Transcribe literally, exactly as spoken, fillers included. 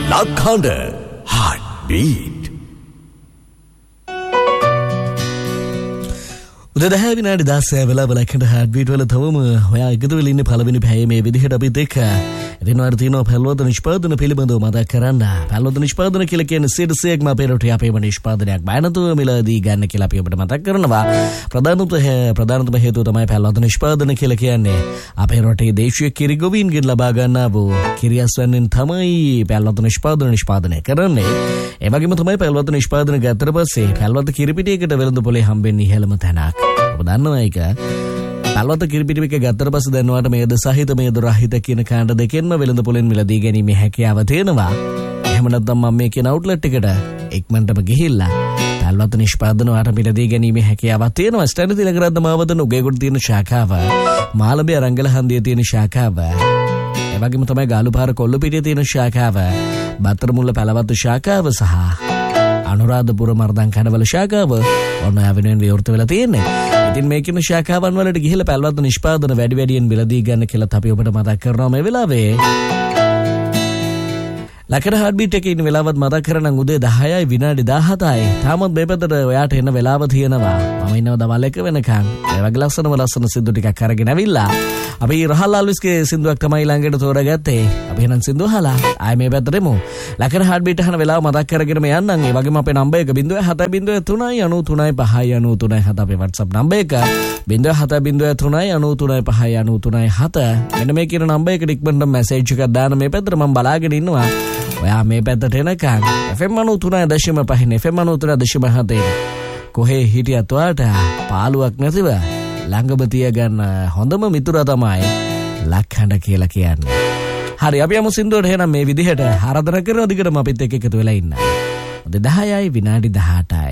ලක්හඬ heartbeat. උදේ දහ විනාඩි දහසය වෙලාව ලක්හඬ heartbeat වල තවම ඔයා එකතු වෙලා ඉන්නේ පළවෙනි පැයේ මේ විදිහට අපිත් එක්ක. ඉතින් වර තියෙනවා පැලවත නිෂ්පාදන පිළිබඳව මතක් කරන්න. පැලවත නිෂ්පාදන කියලා කියන්නේ සියයට අපේ රටේ අපේම නිෂ්පාදනයක් බය නැතුව මිලදී ගන්න කියලා අපි ඔබට මතක් කරනවා. ප්‍රධානම ප්‍රධානම හේතුව තමයි පැලවත නිෂ්පාදන කියලා කියන්නේ. අපේ රටේ දේශීය කිරි ගොවීන්ගෙන් ලබා ගන්නා වූ කිරි අස්වැන්නෙන් තමයි පැලවත නිෂ්පාදන නිෂ්පාදනය කරන්නේ. ඒ වගේම තමයි පැලවත නිෂ්පාදන ගත්තට පස්සේ පැලවත කිරි පිටියකට වෙළඳ පොලේ හම්බෙන්නේ ඉහළම තැනක්. ඔබ දන්නවා ඒක. පැලවත කිරිපිටි එක ගත්තට පස්සේ දැනවට මේද සහිත මේද රහිත කියන කාණ්ඩ දෙකෙන්ම වෙළඳ පොලෙන් මිලදී ගැනීමේ හැකියාව තියෙනවා. එහෙම නැත්නම් මම මේ කියන අවුට්ලට් එකට ඉක්මනටම ගිහිල්ලා පැලවත නිෂ්පාදන වලට මිලදී ගැනීමේ හැකියාවක් තියෙනවා. ස්ටෑන්ඩ් තිලකරත්න මාවතන උගේගොඩ තියෙන ශාඛාව, මාළඹේ අරංගල හන්දියේ තියෙන ශාඛාව, ඒ වගේම තමයි ගාලුපාර කොල්ලපිටියේ තියෙන ශාඛාව, බත්තරමුල්ල පැලවත ශාඛාව සහ අනුරාධපුර මර්දන් කඩවල ශාඛාව ඔන්න ආවෙනුවෙන් විවෘත වෙලා තියෙන්නේ. ඉතින් මේ කියන ශාඛාවන් වලට ගිහිල්ලා පැලවත නිෂ්පාදන වැඩි වැඩියෙන් මිලදී ගන්න කියලා අපි ඔබට මතක් කරනවා මේ වෙලාවේ. ලකඩ heartbeat එකේ ඉන්න වෙලාවත් මතක් කරනම් උදේ දහයයි විනාඩි දහහතයි. තාමත් මේ පැත්තට ඔයාට එන්න වෙලාව තියෙනවා. මම ඉන්නවා දවල් එක වෙනකන්. ඒ වගේ ලස්සනම ලස්සන සින්දු ටිකක් අරගෙන ඇවිල්ලා අපි රහල් ආල්විස්ගේ සින්දුවක් තමයි ළඟට තෝරාගත්තේ. අපි එහෙනම් සින්දු අහලා ආයේ මේ පැත්තට එමු. ලකඩ heartbeat අහන වෙලාව මතක් කරගෙන මේ යන්නම්. ඒ වගේම අපේ නම්බර් එක zero seven zero three nine two nine five nine three seven අපේ WhatsApp නම්බර් එක zero seven zero three nine two nine five nine three seven. මෙන්න මේ කියන නම්බර් එකට ඉක්මනට මැසේජ් එකක් දාන්න. මේ පැත්තට මම බලාගෙන ඉන්නවා. ඔයා මේ පැත්තට එනකන් F M ninety three point five F M ninety three point seven කොහේ හිටියත් ඔයාට පාළුවක් නැතිව ළඟම තියාගන්න හොඳම මිතුරා තමයි ලක්හඬ කියලා කියන්නේ. හරි අපි යමු සින්දුවට. එහෙනම් මේ විදිහට ආරාධනා කරන දිගටම අපිත් එක්ක එකතු වෙලා ඉන්න. උදේ දහයයි විනාඩි දහඅටයි.